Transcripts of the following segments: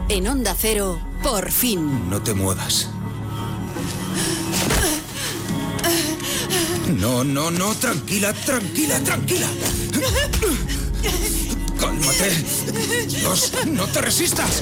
En Onda Cero, por fin. No te muevas. No, tranquila. Cálmate. Dios, no te resistas.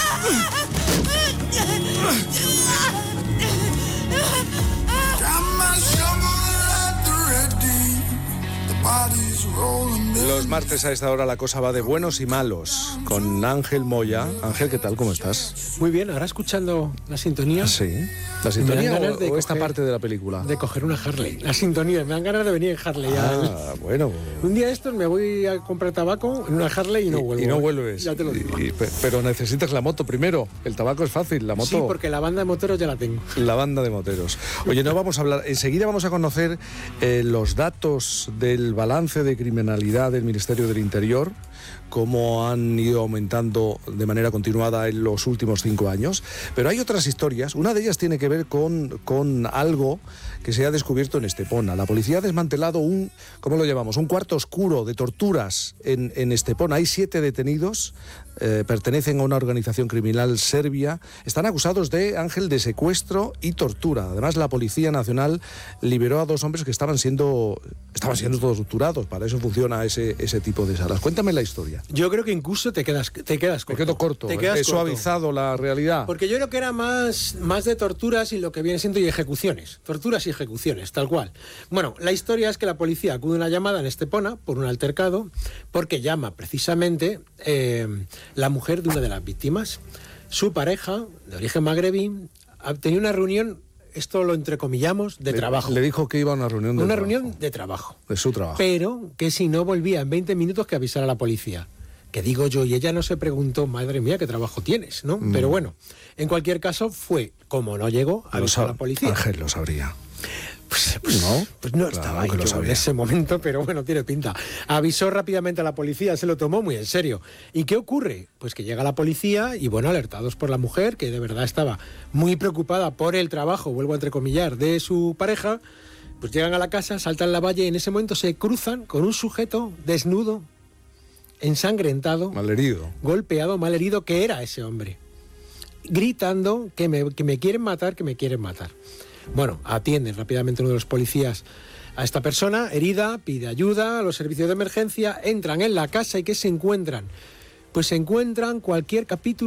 Los martes a esta hora la cosa va de buenos y malos con Ángel Moya. Ángel, ¿qué tal? ¿Cómo estás? Muy bien, ahora escuchando la sintonía. Sí. ¿La sintonía o esta coger, parte de la película? De coger una Harley. La sintonía, me dan ganas de venir en Harley. Bueno. Un día de estos me voy a comprar tabaco en una Harley y no vuelvo. Y no vuelves. Ya te lo digo. Pero necesitas la moto primero. El tabaco es fácil, la moto... Sí, porque la banda de moteros ya la tengo. La banda de moteros. Oye, no vamos a hablar... Enseguida vamos a conocer los datos del balance de criminalidad del Ministerio del Interior, cómo han ido aumentando de manera continuada en los últimos 5 años. Pero hay otras historias. Una de ellas tiene que ver con algo que se ha descubierto en Estepona. La policía ha desmantelado ¿cómo lo llamamos? Un cuarto oscuro de torturas en Estepona. Hay 7 detenidos, pertenecen a una organización criminal serbia. Están acusados de secuestro y tortura. Además, la Policía Nacional liberó a 2 hombres que estaban siendo torturados. Para eso funciona ese tipo de salas. Cuéntame la historia. Yo creo que incluso te quedas corto. Me quedo corto. He suavizado la realidad. Porque yo creo que era más de torturas y lo que viene siendo y ejecuciones. Torturas y ejecuciones, tal cual. Bueno, la historia es que la policía acude a una llamada en Estepona por un altercado, porque llama precisamente la mujer de una de las víctimas. Su pareja, de origen magrebí, tenía una reunión, esto lo entrecomillamos, de trabajo. Le dijo que iba a una reunión de trabajo. Una reunión de trabajo. De su trabajo. Pero que si no volvía en 20 minutos que avisara a la policía. Que digo yo, y ella no se preguntó, madre mía, qué trabajo tienes, ¿no? Pero bueno, en cualquier caso fue, como no llegó, avisó a la policía. Ángel lo sabría. Pues no estaba ahí yo en ese momento, pero bueno, tiene pinta. Avisó rápidamente a la policía, se lo tomó muy en serio. ¿Y qué ocurre? Pues que llega la policía y, bueno, alertados por la mujer, que de verdad estaba muy preocupada por el trabajo, vuelvo a entrecomillar, de su pareja, pues llegan a la casa, saltan la valla y en ese momento se cruzan con un sujeto desnudo, ensangrentado, malherido, golpeado, malherido, que era ese hombre, gritando que me quieren matar, que me quieren matar. Bueno, atienden rápidamente uno de los policías a esta persona herida, pide ayuda a los servicios de emergencia, entran en la casa y ¿qué se encuentran? Pues se encuentran cualquiera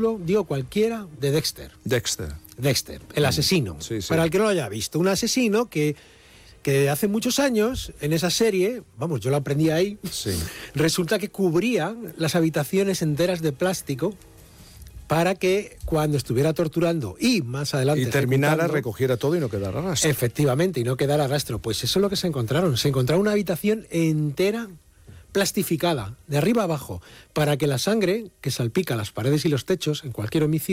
de Dexter. Dexter, el asesino. Sí. Para el que no lo haya visto, un asesino que hace muchos años, en esa serie, vamos, yo lo aprendí ahí, sí. Resulta que cubría las habitaciones enteras de plástico para que cuando estuviera torturando y más adelante... Y terminara, recogiera todo y no quedara rastro. Efectivamente, y no quedara rastro. Pues eso es lo que se encontraron. Se encontraron una habitación entera plastificada, de arriba a abajo, para que la sangre que salpica las paredes y los techos en cualquier homicidio